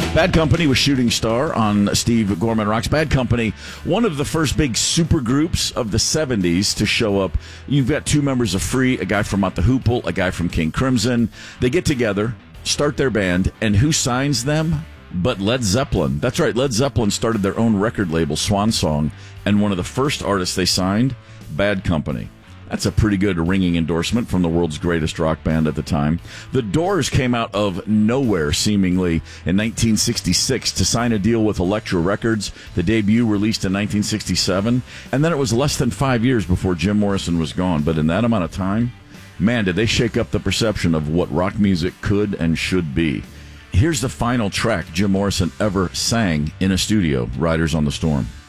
Bad Company with Shooting Star on Steve Gorman Rocks. Bad Company, one of the first big super groups of the 70s to show up. You've got two members of Free, a guy from Mott the Hoople, a guy from King Crimson. They get together, start their band, and who signs them but Led Zeppelin? That's right, Led Zeppelin started their own record label, Swan Song, and one of the first artists they signed, Bad Company. That's a pretty good ringing endorsement from the world's greatest rock band at the time. The Doors came out of nowhere, seemingly, in 1966 to sign a deal with Elektra Records. The debut released in 1967. And then it was less than 5 years before Jim Morrison was gone. But in that amount of time, man, did they shake up the perception of what rock music could and should be. Here's the final track Jim Morrison ever sang in a studio, Riders on the Storm.